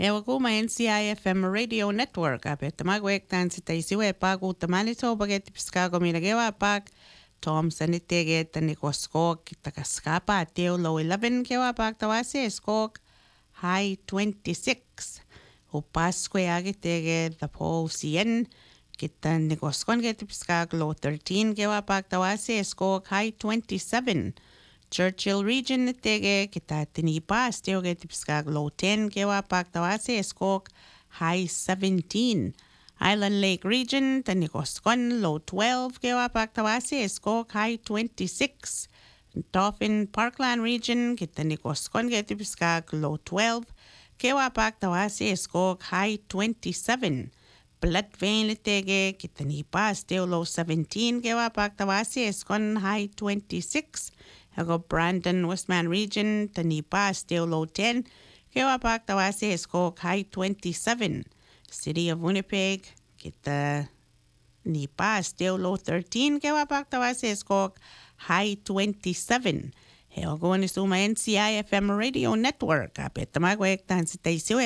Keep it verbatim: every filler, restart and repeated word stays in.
Hewaguma N C I F M Radio Network. Apet magwek tan si taisiwe pag utamaniso baget piskago minagewa pag Tom sanitege tanikoskok takaskapa teo low eleven kewa pag tawasi skok high twenty-six. Upasque agitege the po cien kita nikoskon get piskag low thirteen kewa pag tawasi skok high twenty-seven. Churchill region tege kita tinipa steo get piskag low ten kewa pak tawase skok high seventeen. Island Lake region tanikoskon low twelve kewa pak tawase skok high twenty-six. Dauphin Parkland region kita nikoskon get piskag low twelve kewa pak tawase skok high twenty-seven. Blood vein litege kita nipa steo low seventeen kewa pak tawase skon high twenty-six. Hago Brandon, Westman region, Tanipa, still low ten. Kewapak Tawase, Skok, high twenty-seven. City of Winnipeg, kita Nipa, still low thirteen. Kewapak Tawase, Skok, high twenty-seven. Hago Nisuma N C I F M Radio Network. Apet tamagwek tan si